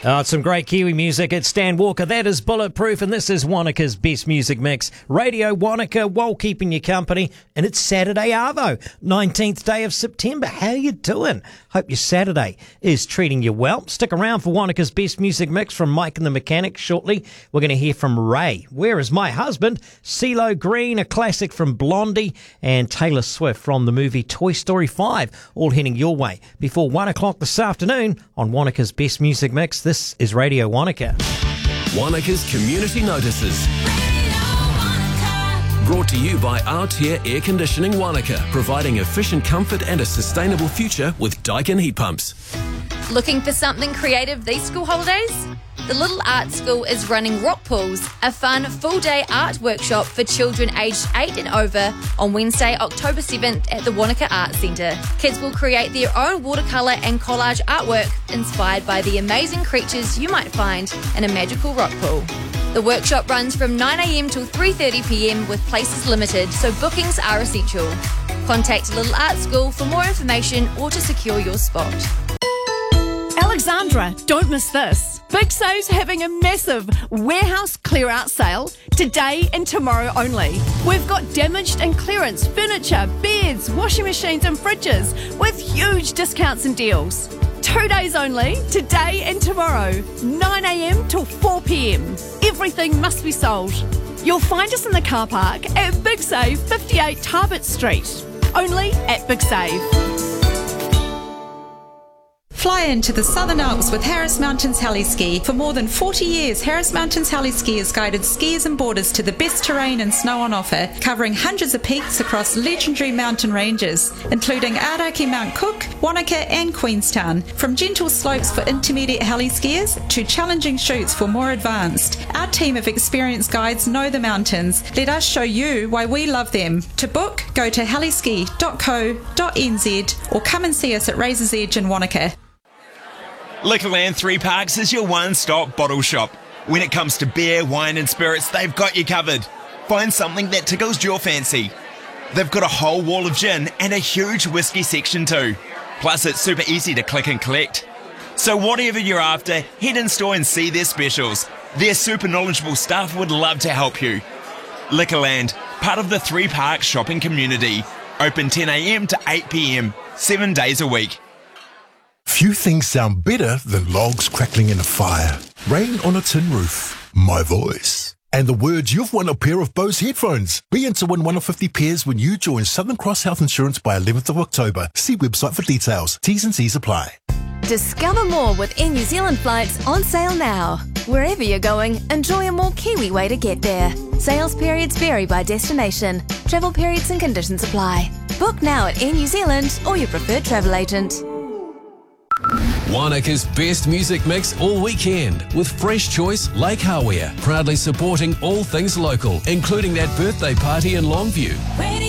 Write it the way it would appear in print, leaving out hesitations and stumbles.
Oh, it's some great Kiwi music. It's Stan Walker. That is Bulletproof, and this is Wanaka's Best Music Mix. Radio Wanaka, while keeping you company. And it's Saturday Arvo, 19th day of September. How you doing? Hope your Saturday is treating you well. Stick around for Wanaka's Best Music Mix from Mike and the Mechanics shortly. We're going to hear from Ray. Where is My Husband? CeeLo Green, a classic from Blondie, and Taylor Swift from the movie Toy Story 5, all heading your way before 1 o'clock this afternoon on Wanaka's Best Music Mix. This is Radio Wanaka. Wanaka's Community Notices. Brought to you by Aotea Air Conditioning Wanaka, providing efficient comfort and a sustainable future with Daikin heat pumps. Looking for something creative these school holidays? The Little Art School is running Rock Pools, a fun full-day art workshop for children aged 8 and over on Wednesday, October 7th at the Wanaka Arts Centre. Kids will create their own watercolour and collage artwork inspired by the amazing creatures you might find in a magical rock pool. The workshop runs from 9am till 3:30pm with places limited, so bookings are essential. Contact Little Art School for more information or to secure your spot. Alexandra, don't miss this. Big Save's having a massive warehouse clear-out sale today and tomorrow only. We've got damaged and clearance furniture, beds, washing machines and fridges with huge discounts and deals. 2 days only, today and tomorrow, 9am till 4pm. Everything must be sold. You'll find us in the car park at Big Save, 58 Tarbert Street. Only at Big Save. Fly into the Southern Alps with Harris Mountains Heli-Ski. For more than 40 years, Harris Mountains Heli-Ski has guided skiers and boarders to the best terrain and snow on offer, covering hundreds of peaks across legendary mountain ranges, including Araki Mount Cook, Wanaka and Queenstown. From gentle slopes for intermediate heli-skiers to challenging chutes for more advanced, our team of experienced guides know the mountains. Let us show you why we love them. To book, go to heliski.co.nz or come and see us at Razor's Edge in Wanaka. Liquorland 3 Parks is your one-stop bottle shop. When it comes to beer, wine and spirits, they've got you covered. Find something that tickles your fancy. They've got a whole wall of gin and a huge whiskey section too. Plus it's super easy to click and collect. So whatever you're after, head in store and see their specials. Their super knowledgeable staff would love to help you. Liquorland, part of the 3 Parks shopping community. Open 10am to 8pm, 7 days a week. Few things sound better than logs crackling in a fire, rain on a tin roof, my voice, and the words you've won a pair of Bose headphones. Be in to win one of 50 pairs when you join Southern Cross Health Insurance by 11th of October. See website for details. T's and C's apply. Discover more with Air New Zealand flights on sale now. Wherever you're going, enjoy a more Kiwi way to get there. Sales periods vary by destination. Travel periods and conditions apply. Book now at Air New Zealand or your preferred travel agent. Wanaka's Best Music Mix all weekend with Fresh Choice Lake Hawea, proudly supporting all things local, including that birthday party in Longview.